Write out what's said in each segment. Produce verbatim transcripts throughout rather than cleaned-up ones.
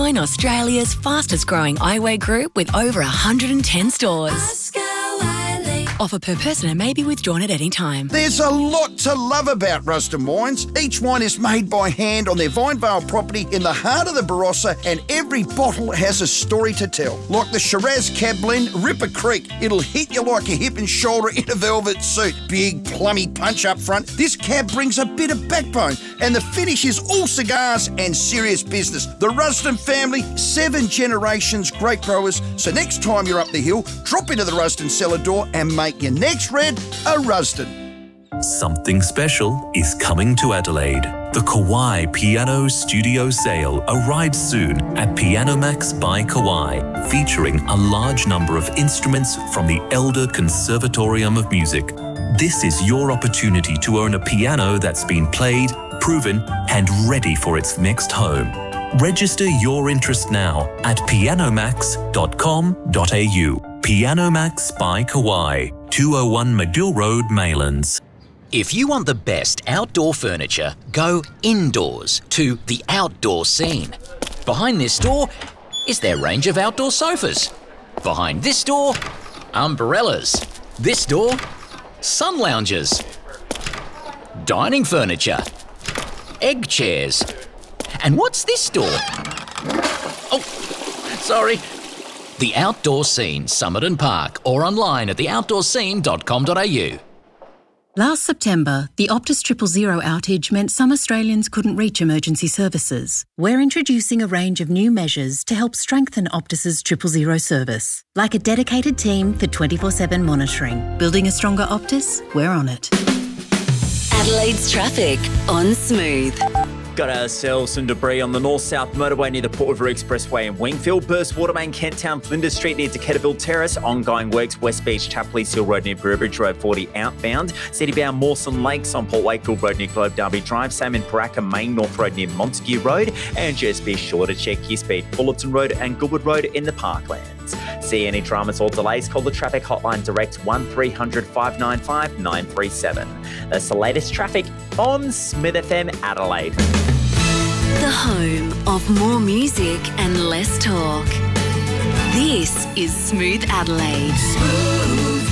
Join Australia's fastest growing eyewear group with over one hundred ten stores. Oscar Wiley. Offer per person and may be withdrawn at any time. There's a lot to love about Ruston Wines. Each wine is made by hand on their Vinevale property in the heart of the Barossa, and every bottle has a story to tell. Like the Shiraz Cab Blend, Ripper Creek. It'll hit you like a hip and shoulder in a velvet suit. Big, plummy punch up front. This cab brings a bit of backbone, and the finish is all cigars and serious business. The Ruston family, seven generations great growers. So next time you're up the hill, drop into the Ruston cellar door and make your next red a Ruston. Something special is coming to Adelaide. The Kauai Piano Studio Sale arrives soon at Piano Max by Kauai, featuring a large number of instruments from the Elder Conservatorium of Music. This is your opportunity to own a piano that's been played, proven, and ready for its next home. Register your interest now at piano max dot com dot a u. Piano Max by Kauai, two oh one Medill Road, Maylands. If you want the best outdoor furniture, go indoors to The Outdoor Scene. Behind this door is their range of outdoor sofas. Behind this door, umbrellas. This door, sun loungers. Dining furniture. Egg chairs. And what's this door? Oh, sorry. The Outdoor Scene, Somerton Park, or online at the outdoor scene dot com dot a u. Last September, the Optus Triple Zero outage meant some Australians couldn't reach emergency services. We're introducing a range of new measures to help strengthen Optus's Triple Zero service, like a dedicated team for twenty-four seven monitoring. Building a stronger Optus? We're on it. Adelaide's traffic on Smooth. Got ourselves some debris on the north-south motorway near the Port River Expressway in Wingfield. Burst Watermain, Kent Town, Flinders Street near Decaturville Terrace. Ongoing works, West Beach, Chapley Hill Road near Burbridge Road forty outbound. City-bound Mawson Lakes on Port Wakefield Road near Globe Derby Drive. Same in Paraka Main North Road near Montague Road. And just be sure to check your speed. Fullerton Road and Goodwood Road in the Parklands. See any dramas or delays, call the traffic hotline direct one three hundred five nine five nine three seven. That's the latest traffic on Smith F M Adelaide. The home of more music and less talk. This is Smooth Adelaide. Smooth.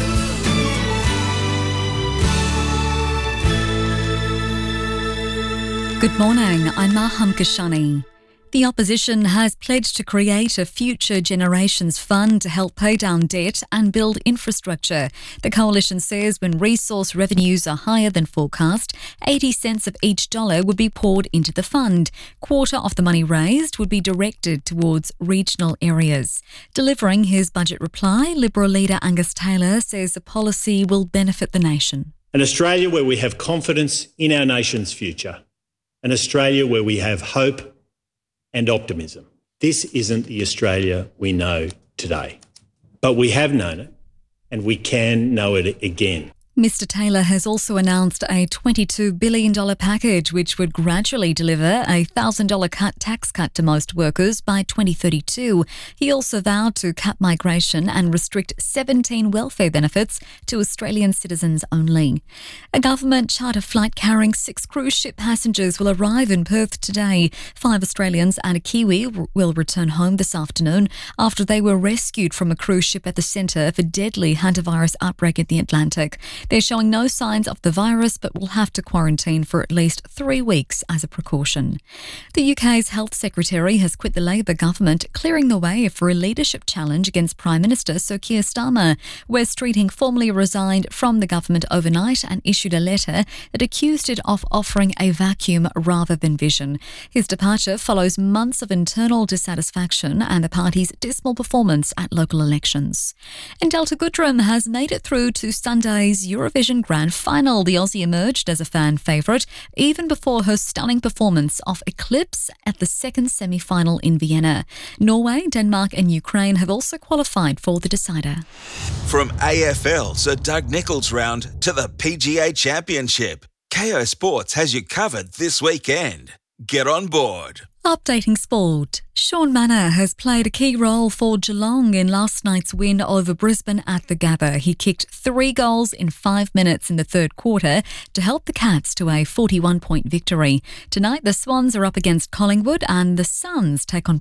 Good morning, I'm Maham Kashani. The opposition has pledged to create a Future Generations Fund to help pay down debt and build infrastructure. The coalition says when resource revenues are higher than forecast, eighty cents of each dollar would be poured into the fund. Quarter of the money raised would be directed towards regional areas. Delivering his budget reply, Liberal leader Angus Taylor says the policy will benefit the nation. An Australia where we have confidence in our nation's future. An Australia where we have hope and optimism. This isn't the Australia we know today, but we have known it and we can know it again. Mister Taylor has also announced a twenty-two billion dollars package which would gradually deliver a one thousand dollars cut tax cut to most workers by twenty thirty-two. He also vowed to cap migration and restrict seventeen welfare benefits to Australian citizens only. A government charter flight carrying six cruise ship passengers will arrive in Perth today. Five Australians and a Kiwi will return home this afternoon after they were rescued from a cruise ship at the centre of a deadly hantavirus outbreak in the Atlantic. They're showing no signs of the virus but will have to quarantine for at least three weeks as a precaution. The U K's Health Secretary has quit the Labor government, clearing the way for a leadership challenge against Prime Minister Sir Keir Starmer. Wes Streeting formally resigned from the government overnight and issued a letter that accused it of offering a vacuum rather than vision. His departure follows months of internal dissatisfaction and the party's dismal performance at local elections. And Delta Goodrem has made it through to Sunday's Eurovision Grand Final. The Aussie emerged as a fan favourite even before her stunning performance of Eclipse at the second semi-final in Vienna. Norway, Denmark and Ukraine have also qualified for the decider. From A F L Sir Doug Nicholls round to the P G A Championship, Kayo Sports has you covered this weekend. Get on board. Updating sport. Sean Manor has played a key role for Geelong in last night's win over Brisbane at the Gabba. He kicked three goals in five minutes in the third quarter to help the Cats to a forty-one point victory. Tonight, the Swans are up against Collingwood and the Suns take on